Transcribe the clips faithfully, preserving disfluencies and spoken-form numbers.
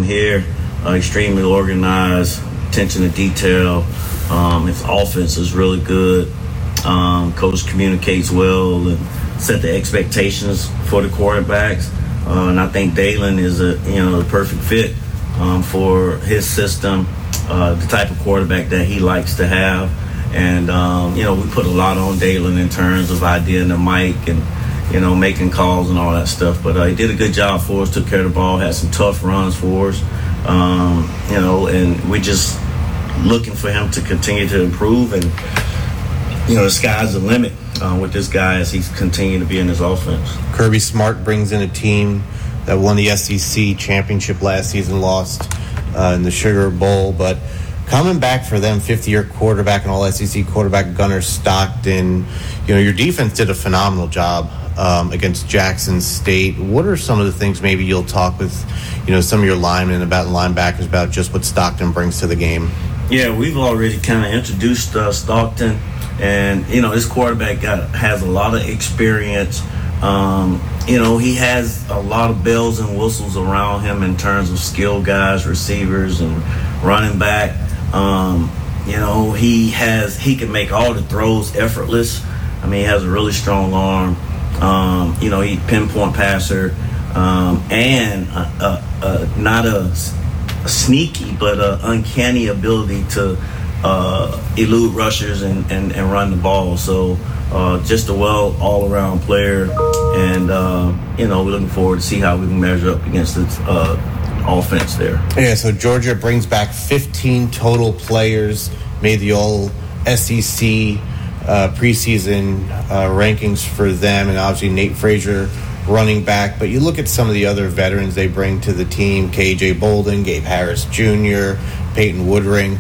here. Uh, extremely organized, attention to detail. Um, his offense is really good. Um, coach communicates well and set the expectations for the quarterbacks. Uh, and I think Dalen is a you know a perfect fit um, for his system, uh, the type of quarterback that he likes to have. And um, you know we put a lot on Dalen in terms of idea and the mic and you know making calls and all that stuff. But uh, he did a good job for us. Took care of the ball. Had some tough runs for us. Um, you know, and we just looking for him to continue to improve, and you know the sky's the limit uh, with this guy as he's continuing to be in his offense. Kirby Smart brings in a team that won the S E C championship last season, lost uh, in the Sugar Bowl, but coming back for them, fifth-year quarterback and all S E C quarterback Gunnar Stockton. You know, your defense did a phenomenal job um, against Jackson State. What are some of the things maybe you'll talk with, you know, some of your linemen about linebackers about just what Stockton brings to the game? Yeah, we've already kind of introduced uh, Stockton, and you know, his quarterback got, has a lot of experience. Um, you know, he has a lot of bells and whistles around him in terms of skill guys, receivers, and running back. Um, you know, he has he can make all the throws effortless. I mean, he has a really strong arm. Um, you know, he pinpoint passer, um, and a, a, a, not a, a sneaky but a uncanny ability to uh, elude rushers and, and, and run the ball. So uh, just a well all-around player, and uh, you know, we're looking forward to see how we can measure up against the uh, offense there. Yeah, so Georgia brings back fifteen total players, made the all S E C uh, preseason uh, rankings for them, and obviously Nate Frazier running back. But you look at some of the other veterans they bring to the team: K J Bolden, Gabe Harris Junior, Peyton Woodring.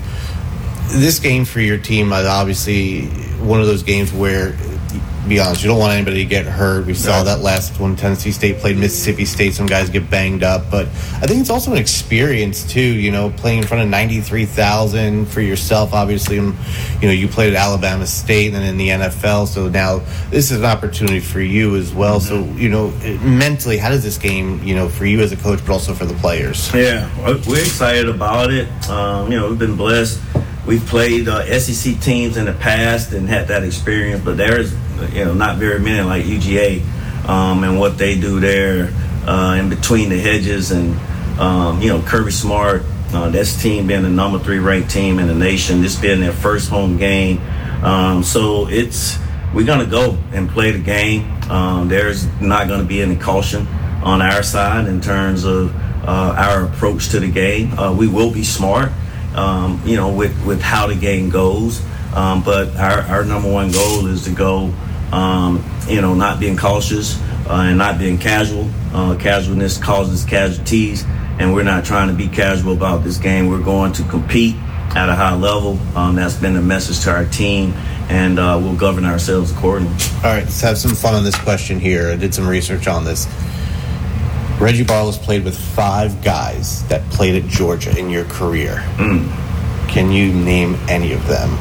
This game for your team is obviously one of those games where, to be honest, you don't want anybody to get hurt. We saw that last one. Tennessee State played Mississippi State. Some guys get banged up. But I think it's also an experience, too, you know, playing in front of ninety-three thousand for yourself. Obviously, you know, you played at Alabama State and then in the N F L. So now this is an opportunity for you as well. Mm-hmm. So, you know, mentally, how does this game, you know, for you as a coach, but also for the players? Yeah, we're excited about it. Um, you know, we've been blessed. We've played uh, S E C teams in the past and had that experience, but there's, you know, not very many like U G A um, and what they do there uh, in between the hedges. And, um, you know, Kirby Smart, uh, this team being the number three ranked team in the nation, this being their first home game. Um, so it's, we're going to go and play the game. Um, there's not going to be any caution on our side in terms of uh, our approach to the game. Uh, we will be smart. Um, you know, with, with how the game goes. Um, but our, our number one goal is to go, um, you know, not being cautious uh, and not being casual. Uh, casualness causes casualties, and we're not trying to be casual about this game. We're going to compete at a high level. Um, that's been the message to our team, and uh, we'll govern ourselves accordingly. All right, let's have some fun on this question here. I did some research on this. Reggie Barlow's played with five guys that played at Georgia in your career. Mm. Can you name any of them?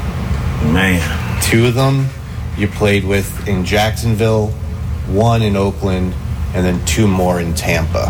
Man. Two of them you played with in Jacksonville, one in Oakland, and then two more in Tampa.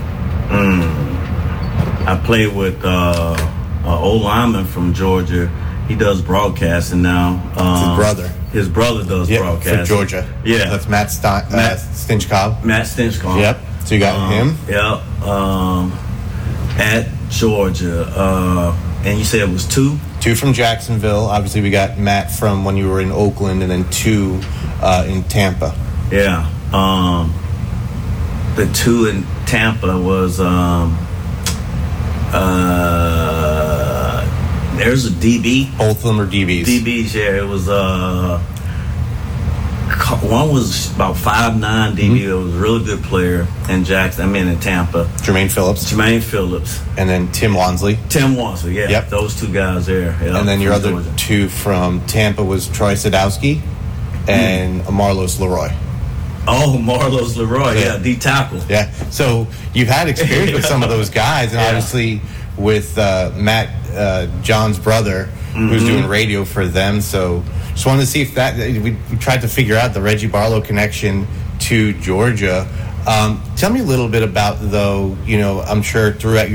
Mm. I played with uh, an old lineman from Georgia. He does broadcasting now. Um, his brother. His brother does yep, broadcasting. For Georgia. Yeah. That's Matt, St- uh, Matt Stinchcobb. Matt Stinchcobb. Yep. So you got um, him? Yep. Um, at Georgia. Uh, and you said it was two? Two from Jacksonville. Obviously, we got Matt from when you were in Oakland, and then two uh, in Tampa. Yeah. Um, the two in Tampa was um, uh, there's a D B. Both of them are D Bs. D Bs, yeah. It was uh, one was about five nine D B. Mm-hmm. It was a really good player in Jackson. I mean, in Tampa. Jermaine Phillips. Jermaine Phillips. And then Tim Wansley. Tim Wansley, yeah. Yep. Those two guys there. Yep. And then your other Georgia. two from Tampa was Troy Sadowski and mm. Marlos Leroy. Oh, Marlos Leroy, yeah, yeah D tackle. Yeah. So you've had experience with some of those guys, and yeah. obviously with uh, Matt, uh, John's brother, mm-hmm. who's doing radio for them. So just wanted to see if that we, we tried to figure out the Reggie Barlow connection to Georgia. Um, tell me a little bit about, though, you know, I'm sure throughout your